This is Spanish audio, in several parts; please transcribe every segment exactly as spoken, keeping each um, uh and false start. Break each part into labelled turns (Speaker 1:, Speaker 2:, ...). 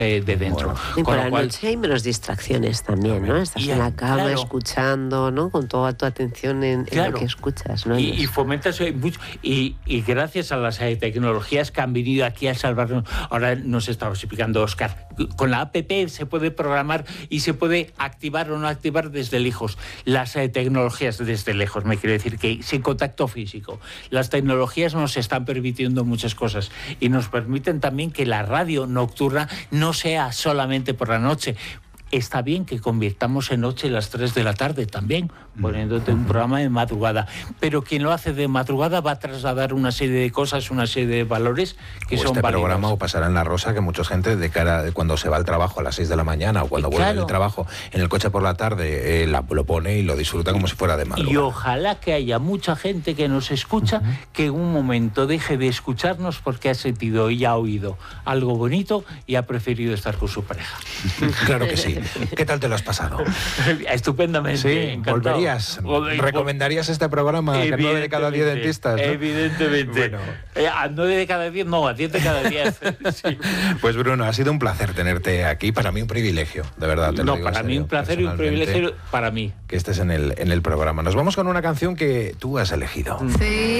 Speaker 1: eh, de dentro.
Speaker 2: Bueno. Y por la cual, noche hay menos distracciones también, también. ¿no? Estás y, en la cama claro. escuchando, ¿no? Con toda tu atención en, claro. en lo que escuchas, ¿no?
Speaker 1: Y, y fomentas mucho. Y, y gracias a las eh, tecnologías que han venido aquí a salvarnos, ahora nos estaba explicando Óscar, con la app se puede programar y se puede activar o no activar desde lejos. Las eh, tecnologías desde lejos, me quiere decir que sin contacto físico. Las tecnologías nos están permitiendo muchas cosas y nos permiten también que la radio nocturna no sea solamente por la noche. Está bien que convirtamos en noche las tres de la tarde también, poniéndote un programa de madrugada. Pero quien lo hace de madrugada va a trasladar una serie de cosas, una serie de valores que
Speaker 3: o
Speaker 1: son
Speaker 3: este
Speaker 1: válidos.
Speaker 3: Programa o pasará en La Rosa, que mucha gente de cara de cuando se va al trabajo a las seis de la mañana o cuando y vuelve claro. del trabajo en el coche por la tarde, eh, la, lo pone y lo disfruta como si fuera de madrugada.
Speaker 1: Y ojalá que haya mucha gente que nos escucha, uh-huh. que en un momento deje de escucharnos porque ha sentido y ha oído algo bonito y ha preferido estar con su pareja.
Speaker 3: Claro que sí. ¿Qué tal te lo has pasado?
Speaker 1: Estupendamente.
Speaker 3: Sí,
Speaker 1: encantado.
Speaker 3: ¿Volverías? ¿Recomendarías este programa a nueve de cada diez dentistas? ¿No?
Speaker 1: Evidentemente. Bueno. Eh, a nueve de cada diez, no, a diez de cada diez. Sí.
Speaker 3: Pues Bruno, ha sido un placer tenerte aquí. Para mí un privilegio, de verdad. Te
Speaker 1: no,
Speaker 3: lo digo
Speaker 1: para
Speaker 3: serio,
Speaker 1: mí un placer y un privilegio para mí.
Speaker 3: Que estés en el, en el programa. Nos vamos con una canción que tú has elegido. Mm.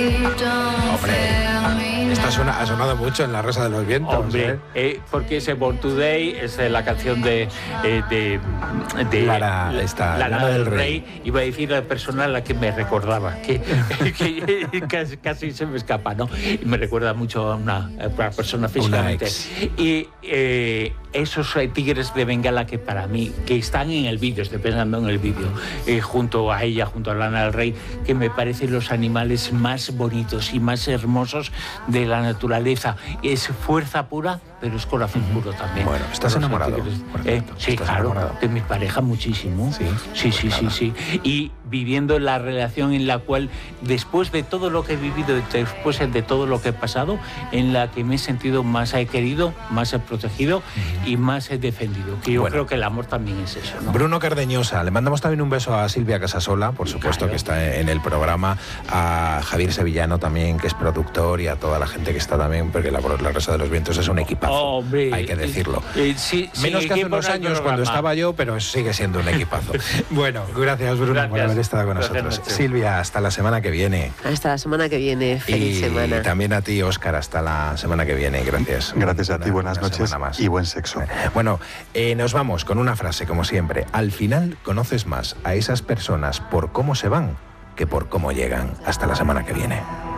Speaker 3: Hombre, esta suena, ha sonado mucho en La Rosa de los Vientos.
Speaker 1: Hombre, ¿eh? Eh, porque ese Born Today es eh, la canción de... Eh, de de
Speaker 3: Lara, esta,
Speaker 1: Lara,
Speaker 3: Lara del Rey.
Speaker 1: Rey. Iba a decir la persona a la que me recordaba, que, que casi, casi se me escapa, ¿no? Y me recuerda mucho a una, a una persona físicamente. Y eh, esos tigres de Bengala que para mí, que están en el vídeo, estoy pensando en el vídeo, eh, junto a ella, junto a Lana del Rey, que me parecen los animales más bonitos y más hermosos de la naturaleza. Es fuerza pura, pero es corazón puro también.
Speaker 3: Bueno, ¿estás enamorado?
Speaker 1: Eh, sí,
Speaker 3: ¿Estás
Speaker 1: claro,
Speaker 3: enamorado?
Speaker 1: de mi pareja muchísimo.
Speaker 3: Sí,
Speaker 1: sí, sí, sí, sí. Y viviendo la relación en la cual, después de todo lo que he vivido, después de todo lo que he pasado, en la que me he sentido más he querido, más he protegido uh-huh. y más he defendido. Que yo bueno. creo que el amor también es eso, ¿no?
Speaker 3: Bruno Cardeñosa, le mandamos también un beso a Silvia Casasola, por supuesto, claro. que está en el programa, a Javier Sevillano también, que es productor, y a toda la gente que está también, porque La, la Rosa de los Vientos es un equipazo,
Speaker 1: oh, hombre,
Speaker 3: hay que decirlo.
Speaker 1: Eh, sí,
Speaker 3: Menos
Speaker 1: sí,
Speaker 3: que hace unos años cuando estaba yo, pero sigue siendo un equipazo. Bueno, gracias Bruno gracias. por haber estado con gracias, nosotros. Nacho. Silvia, hasta la semana que viene.
Speaker 2: Hasta la semana que viene, feliz
Speaker 3: y
Speaker 2: semana.
Speaker 3: Y también a ti, Óscar, hasta la semana que viene. Gracias.
Speaker 4: Gracias a una, ti, buenas noches y buen sexo.
Speaker 3: Bueno, eh, nos vamos con una frase, como siempre. Al final conoces más a esas personas por cómo se van que por cómo llegan. Hasta la semana que viene.